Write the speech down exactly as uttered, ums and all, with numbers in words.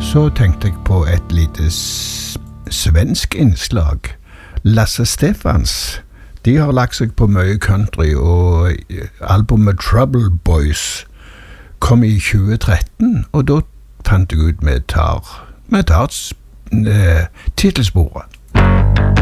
så tenkte jeg på et lite svensk innslag. Lasse Stefans, de har lagt seg på mye country, og albumet Trouble Boys kom i tjue tretten, og da fant jeg ut vi tar, vi tar eh, titelsporet.